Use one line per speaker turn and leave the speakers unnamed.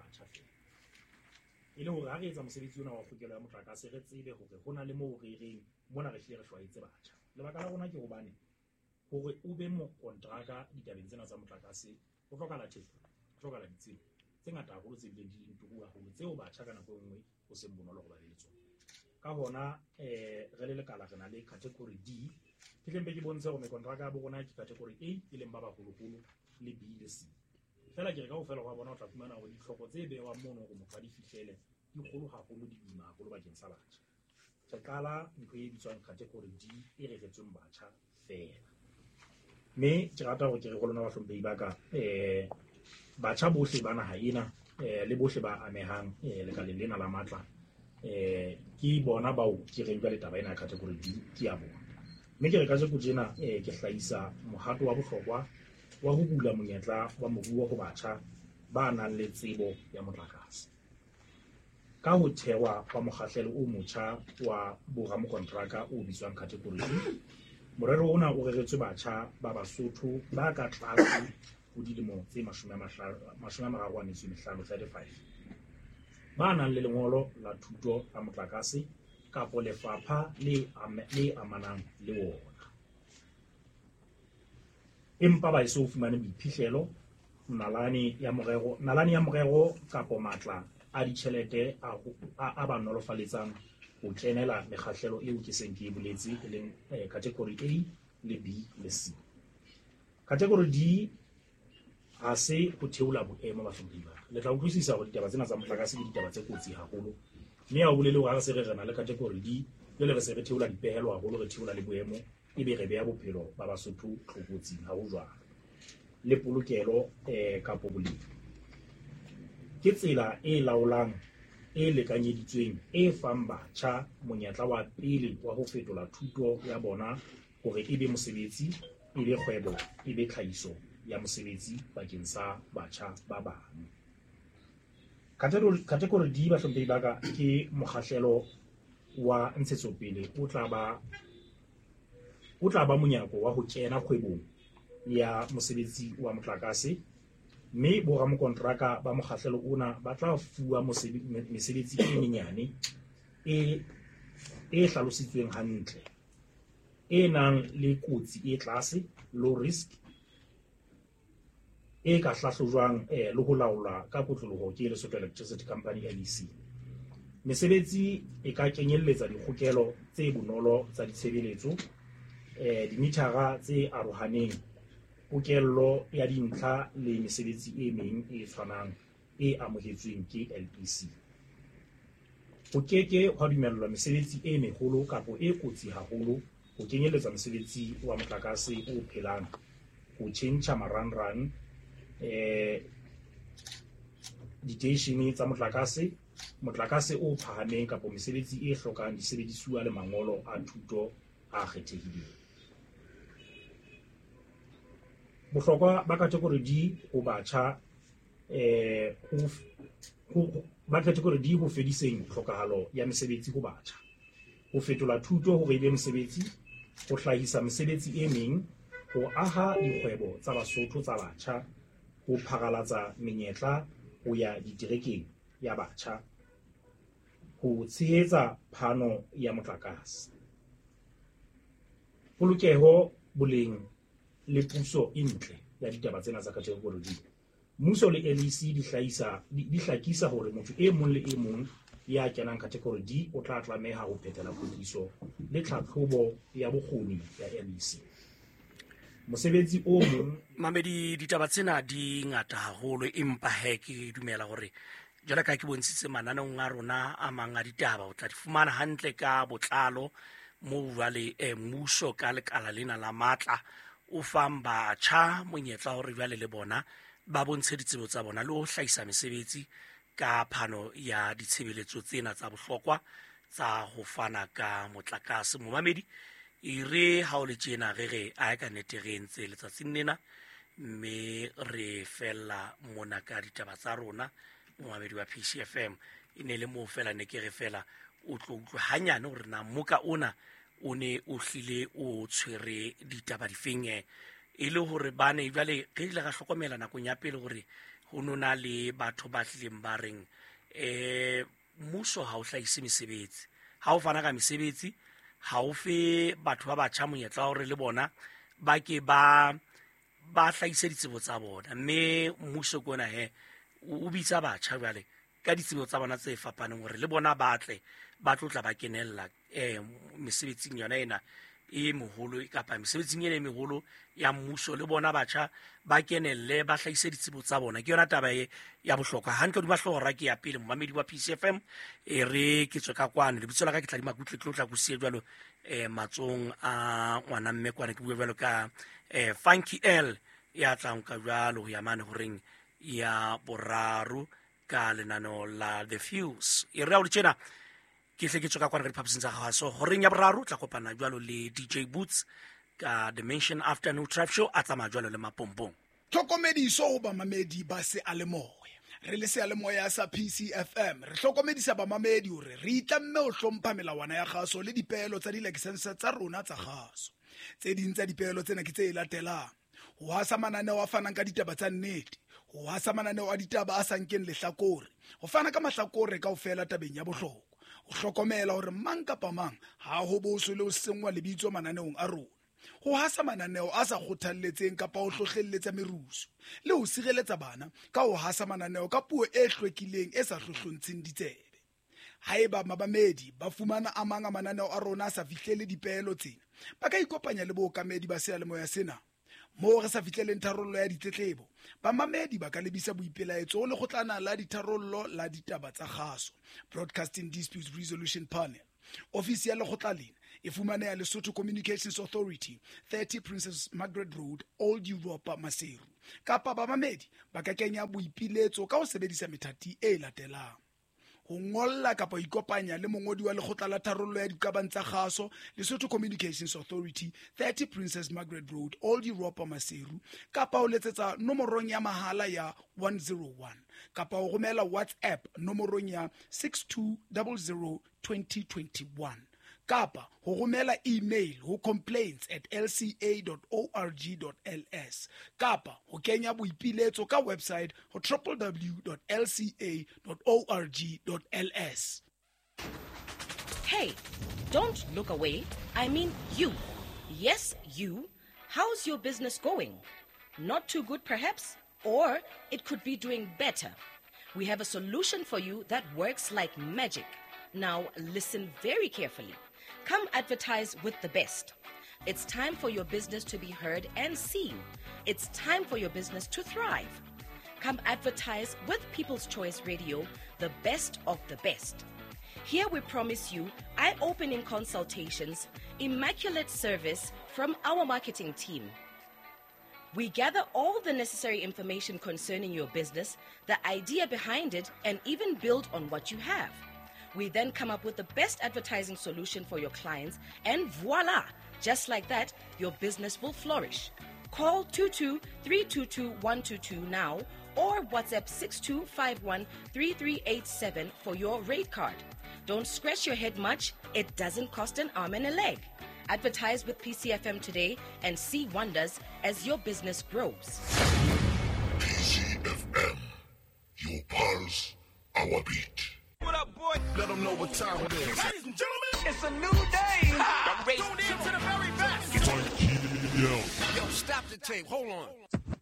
batjha fela e le hore ha re etsa mosebetsi ona wa kgokelo ya motlakase re tsebe hore ho na le moo re reng mona re hlile re hlwaetse batjha lebaka la rona ke hobane hore o be mokontraka ditabeng tsena tsa motlakase o hlokahala thepa o hlokahala ditsebo tse ngata haholo tse bileng di ntuku haholo tseo batjha ka nako e nngwe ho seng bonolo ho ba le tsona ka hona re le lekala re na le category D ke tlempe ke bontshe hore mekontraka ya bo rona ke category A e leng ba baholoholo le B le C fela ke re kaofela ho bona o tla fumana hore ditlhoko tse behwang mono hore motho a di fihlele di kgolo haholo di boima haholo bakeng sa batjha re qala ntho e bitswang category D e reretsweng batjha fela mme ke rata hore ke re ho lona bahlomphehi ba ka batjha bohle ba naha ena le bohle ba amehang lekaleng lena la matla ke bona bao ke reng ka letaba ena ya category D ke ya bona mme ke re ka jeko tjena ke hlahisa mohato wa bohlokwa wa ho bula monyetla wa moruo ho batjha ba nang le tsebo ya motlakase ka ho thewa wa mokgahlelo o motjha wa boramokontraka o bitswang category D morero ona o reretswe batjha ba Basotho ba ka tlase ho dilemo tse 35 ba nang le lengolo la thuto ya motlakase kapo lefapha le amanang le ona empa ba eso fumane boiphihlelo nalane ya morero kapo matla a ditjhelete a ba nolofaletsang ho kenela mekgahlelo eo ke seng ke boletse e leng category A le B le C category D ha se ho theola boemo ba hlomphehi le tla utlwisisa hore ditaba tsena tsa motlakase ke ditaba tse kotsi haholo mme ha o bolele hore ha se re rena le category D jwale re se re theola dipehelo haholo re theola le boemo ebe re beha bophelo ba Basotho tlokotsing ha ho jwalo le polokelo kapo boleng ke tsela e laolang e lekanyeditsweng e fang batjha monyetla wa pele wa ho fetola thuto ya bona hore ebe mosebetsi ebe kgwebo ebe tlhahiso ya mosebetsi bakeng sa batjha ba bang category D bahlomphehi ba ka ke mokgahlelo wa ntshetsopele o tla ba monyako wa ho kena kgwebong ya mosebetsi wa motlakase mme boramokontraka ba mokgahlelo ona ba tla fuwa mesebetsi e menyane e hlalositsweng hantle e nang le kotsi e tlase low risk e ka hlahlojwang le ho laolwa ka kotloloho ke Lesotho Electricity Company LEC mesebetsi e ka kenyelletsa dikgokelo tse bonolo tsa ditshebeletso dimithara tse arohaneng pokello ya dintlha le mesebetsi e meng e tshwanang e amohetsweng ke LEC ho keke hwa dumellwa mesebetsi e meholo kapo e kotsi haholo ho kenyelletsa mosebetsi wa motlakase o phelang ho tjhentjha marangrang diteishene tsa motlakase o phahameng kapo mesebetsi e hlokang disebedisuwa le mangolo a thuto a kgethehileng bohlokwa ba category D ho batjha ba category D ho fediseng tlhokahalo ya mesebetsi ho batjha ho fetola thuto hore ebe mosebetsi ho hlahisa mesebetsi e meng ho aha dikgwebo tsa Basotho tsa batjha ho pharalatsa menyetla ho ya diterekeng ya batjha ho tshehetsa phano ya motlakase polokeho boleng le puso e ntle ya ditaba tsena tsa category D mmuso le LEC di hlakisa hore motho e mong le e mong ya kenang category D o tla tlameha ho phethela kwetliso le tlhatlhobo ya bokgoni ya LEC mosebetsi o mong
mamedi ditaba tsena di ngata haholo empa ke dumela hore jwale ka ke bontshitse mananong a rona a mang a ditaba o tla di fumana hantle ka botlalo moo jwale mmuso ka lekala lena la matla o fang batjha monyetla hore jwale le bona ba bontshe ditsebo tsa bona le ho hlahisa mesebetsi ka phano ya ditshebeletso tsena tsa bohlokwa tsa ho fana ka motlakase momamedi ire ha o le tjena re a ka neterentse letsatsing lena mme re fella mona ka ditaba tsa rona momamedi wa PCFM ne le mo fela ne ke re fela o tlo utlwa hanyane hore na moka ona o ne o hlile o tshwere ditaba difeng e le gore ba ne jwale ge ile ga hlokomela nakong ya pele gore go nona le batho ba tlileng ba reng mmuso ha o hlahise mesebetsi, ha o fana ka mesebetsi, ha o fe batho ba batjha monyetla gore le bona ba ke ba hlahise ditsebo tsa bona. Mme mmuso kona o bitsa batjha jwale ka ditsebo tsa bona tse fapaneng gore le bona ba tlotla ba kenella mesebetsing yona ena e moholo kapa mesebetsing ena e meholo ya mmuso, le bona batjha ba kenelle ba hlahise ditsebo tsa bona. Ke yona taba ya bohlokwa. Hantle di ba hlora ke ya pele mmamedi wa PCFM e re ke tswe ka kwane lebitso la ka ke tla di makutlwe go sie jwalo matsong a ngwana mme kwana ke bua jwalo ka Funky L ya tlang ka jwalo ya mane horeng ya boraro ka lenano la The Fuse. E re a o tjena ke tle ke tswe ka kwana ka diphaposing tsa gaso horeng ya boraro tla kopana jwalo le DJ Boots ka Dimension Afternoon Trap Show a tsamaya jwalo le mapompong.
Tlhokomediso ho bamamedi ba se a le moya. Re le se a le moya sa PCFM re hlokomedisa bamamedi hore re itlamme ho hlompha melawana ya gaso le dipehelo tsa di-license tsa rona tsa gaso. Tse ding tsa dipehelo tsena ke tse latelang: ho hasa mananeo a fanang ka ditaba tsa nnete, ho hasa mananeo a ditaba a sankeng lehlakore, ho fana ka mahlakore kaofela tabeng ya bohlokwa, ho hlokomela hore mang kapa mang ha ho boso le ho sengwa lebitso mananeong a rona, ho hasa mananeo a sa kgothalletseng kapa ho hlohlelletsa merusu, le ho sireletsa bana ka ho hasa mananeo ka puo e hlwekileng e sa hlohlontsheng ditsebe. Haeba mabamedi ba fumana a mang a mananeo a rona a sa fihlele dipehelo tsena, ba ka ikopanya le bookamedi ba seyalemoya sena. Moo re sa fihleleng tharollo ya ditletlebo, bamamedi ba ka lebisa boipelaetso ho lekgotlana la ditharollo la ditaba tsa kgaso, Broadcasting Dispute Resolution Panel. Ofisi ya lekgotla lena e fumaneha Lesotho Communications Authority, 30 Princess Margaret Road, Old Europa, Maseru. Kapa bamamedi ba ka kenya boipiletso ka ho sebedisa methati e latelang: ho ngolla kapa ho ikopanya le mongodi wa lekgotla la tharollo ya dikabang tsa kgaso, Lesotho Communications Authority, 30 Princess Margaret Road, Old Europa, Maseru, kapa ho letsetsa nomorong ya mahala ya 101, kapa ho romela WhatsApp nomorong ya 6200 2021, kapa ho romela email ho complaints@lca.org.ls, kapa ho kenya boipiletso ka website ho www.lca.org.ls.
Hey, don't look away. I mean you. Yes, you. How's your business going? Not too good, perhaps? Or it could be doing better. We have a solution for you that works like magic. Now, listen very carefully. Come advertise with the best. It's time for your business to be heard and seen. It's time for your business to thrive. Come advertise with People's Choice Radio, the best of the best. Here we promise you eye-opening consultations, immaculate service from our marketing team. We gather all the necessary information concerning your business, the idea behind it, and even build on what you have. We then come up with the best advertising solution for your clients, and voila, just like that, your business will flourish. Call 22-322-122 now or WhatsApp 6251-3387 for your rate card. Don't scratch your head much. It doesn't cost an arm and a leg. Advertise with PCFM today and see wonders as your business grows.
PCFM, your pulse, our beat.
What up, boy?
Let them know what time it is.
Ladies and gentlemen, it's a new day. I'm ready. Tune in to the very best.
Yo.
Yo, stop the tape. Hold on.